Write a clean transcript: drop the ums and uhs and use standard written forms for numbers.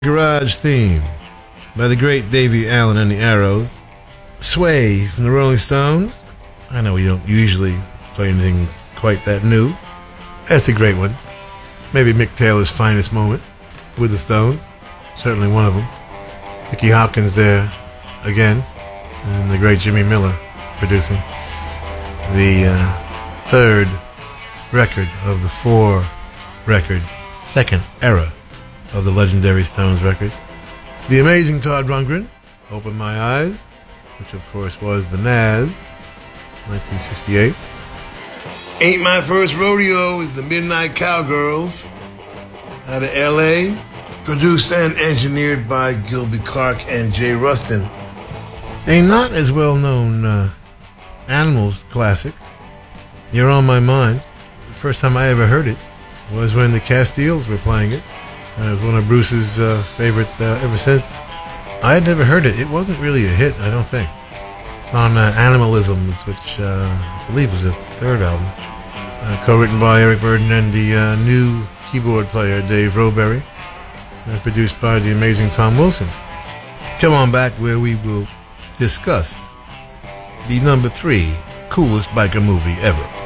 Garage theme by the great Davy Allen and the Arrows. Sway from the Rolling Stones. I know we don't usually play anything quite that new. That's a great one. Maybe Mick Taylor's finest moment with the Stones. Certainly one of them. Nicky Hopkins there again. And the great Jimmy Miller producing. The third record of the four-record second era of the legendary Stones records. The amazing Todd Rundgren, Open My Eyes, which of course was the Nazz, 1968. Ain't My First Rodeo is the Midnight Cowgirls, out of L.A., produced and engineered by Gilby Clarke and Jay Rustin. A not as well-known Animals classic, You're on My Mind. The first time I ever heard it was when the Castiles were playing it. It was one of Bruce's favorites ever since. I had never heard it. It wasn't really a hit, I don't think. It's on Animalisms, which I believe was the third album. Co-written by Eric Burdon and the new keyboard player, Dave Roebury. And produced by the amazing Tom Wilson. Come on back where we will discuss the number 3 coolest biker movie ever.